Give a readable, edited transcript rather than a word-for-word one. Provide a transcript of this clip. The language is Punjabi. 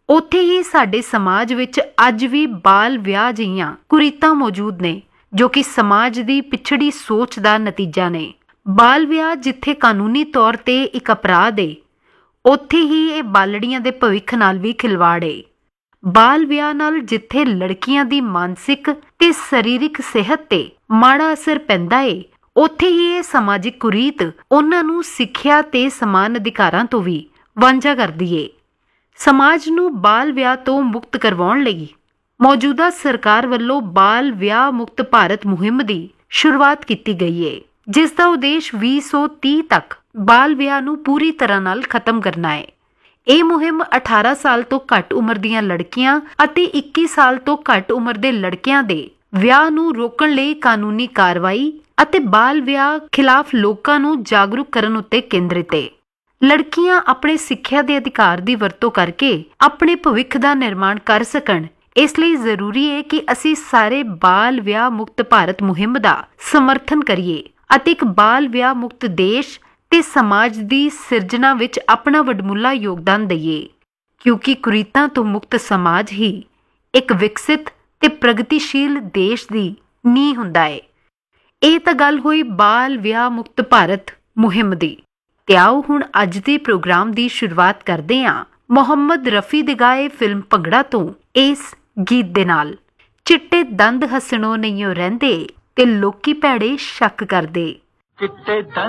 ਉੱਥੇ ਹੀ ਸਾਡੇ ਸਮਾਜ ਵਿੱਚ ਅੱਜ ਵੀ ਬਾਲ ਵਿਆਹ ਜਿਹੀਆਂ ਕੁਰੀਤਾਂ ਮੌਜੂਦ ਨੇ ਜੋ ਕਿ ਸਮਾਜ ਦੀ ਪਿਛੜੀ ਸੋਚ ਦਾ ਨਤੀਜਾ ਨੇ। ਬਾਲ ਵਿਆਹ ਜਿੱਥੇ ਕਾਨੂੰਨੀ ਤੌਰ ਤੇ ਇੱਕ ਅਪਰਾਧ ਏ, ਉੱਥੇ ਹੀ ਇਹ ਬਾਲੜੀਆਂ ਦੇ ਭਵਿੱਖ ਨਾਲ ਵੀ ਖਿਲਵਾੜ ਏ। ਬਾਲ ਵਿਆਹ ਨਾਲ ਜਿੱਥੇ ਲੜਕੀਆਂ ਦੀ ਮਾਨਸਿਕ ਤੇ ਸਰੀਰਕ ਸਿਹਤ ਤੇ ਮਾੜਾ ਅਸਰ ਪੈਂਦਾ ਏ, ਉੱਥੇ ਹੀ ਇਹ ਸਮਾਜਿਕ ਕੁਰੀਤ ਉਹਨਾਂ ਨੂੰ ਸਿੱਖਿਆ ਤੇ ਸਮਾਨ ਅਧਿਕਾਰਾਂ ਤੋਂ ਵੀ ਵਾਂਝਾ ਕਰਦੀ ਏ। ਸਮਾਜ ਨੂੰ ਬਾਲ ਵਿਆਹ ਤੋਂ ਮੁਕਤ ਕਰਵਾਉਣ ਲਈ ਮੌਜੂਦਾ ਸਰਕਾਰ ਵੱਲੋਂ ਬਾਲ ਵਿਆਹ ਮੁਕਤ ਭਾਰਤ ਮੁਹਿੰਮ ਦੀ ਸ਼ੁਰੂਆਤ ਕੀਤੀ ਗਈ ਏ, ਜਿਸ ਦਾ ਉਦੇਸ਼ 2030 ਤੱਕ ਬਾਲ ਵਿਆਹ ਨੂੰ ਪੂਰੀ ਤਰ੍ਹਾਂ ਨਾਲ ਖਤਮ ਕਰਨਾ ਹੈ। ਇਹ ਮੁਹਿੰਮ 18 ਸਾਲ ਤੋਂ ਘੱਟ ਉਮਰ ਦੀਆਂ ਲੜਕੀਆਂ ਅਤੇ 21 ਸਾਲ ਤੋਂ ਘੱਟ ਉਮਰ ਦੇ ਲੜਕਿਆਂ ਦੇ ਵਿਆਹ ਨੂੰ ਰੋਕਣ ਲਈ ਕਾਨੂੰਨੀ ਕਾਰਵਾਈ ਅਤੇ ਬਾਲ ਵਿਆਹ ਖਿਲਾਫ ਲੋਕਾਂ ਨੂੰ ਜਾਗਰੂਕ ਕਰਨ ਉੱਤੇ ਕੇਂਦਰਿਤ ਹੈ। ਲੜਕੀਆਂ ਆਪਣੇ ਸਿੱਖਿਆ ਦੇ ਅਧਿਕਾਰ ਦੀ ਵਰਤੋਂ ਕਰਕੇ ਆਪਣੇ ਭਵਿੱਖ ਦਾ ਨਿਰਮਾਣ ਕਰ ਸਕਣ, ਇਸ ਲਈ ਜ਼ਰੂਰੀ ਹੈ ਕਿ ਅਸੀਂ ਸਾਰੇ ਬਾਲ ਵਿਆਹ ਮੁਕਤ ਭਾਰਤ ਮੁਹਿੰਮ ਦਾ ਸਮਰਥਨ ਕਰੀਏ ਅਤੇ ਇੱਕ ਬਾਲ ਵਿਆਹ ਮੁਕਤ ਦੇਸ਼ ਤੇ ਸਮਾਜ ਦੀ ਸਿਰਜਣਾ ਵਿੱਚ ਆਪਣਾ ਵਡਮੁੱਲਾ ਯੋਗਦਾਨ ਦਈਏ, ਕਿਉਂਕਿ ਕੁਰੀਤਾਂ ਤੋਂ ਮੁਕਤ ਸਮਾਜ ਹੀ ਇੱਕ ਵਿਕਸਿਤ ਤੇ ਪ੍ਰਗਤੀਸ਼ੀਲ ਦੇਸ਼ ਦੀ ਨੀਂਹ ਹੁੰਦਾ ਹੈ। ਇਹ ਤਾਂ ਗੱਲ ਹੋਈ ਬਾਲ ਵਿਆਹ ਮੁਕਤ ਭਾਰਤ ਮੁਹਿੰਮ ਦੀ। ਤੇ ਆਓ ਹੁਣ ਅੱਜ ਦੇ ਪ੍ਰੋਗਰਾਮ ਦੀ ਸ਼ੁਰੂਆਤ ਕਰਦੇ ਹਾਂ ਮੁਹੰਮਦ ਰਫੀ ਦੇ ਗਾਏ ਫਿਲਮ ਭੰਗੜਾ ਤੋਂ ਇਸ ਗੀਤ ਦੇ ਨਾਲ। ਚਿੱਟੇ ਦੰਦ ਹੱਸਣੋਂ ਨਹੀਂਓ ਰਹਿੰਦੇ ਤੇ ਲੋਕੀ ਭੈੜੇ ਸ਼ੱਕ ਕਰਦੇ।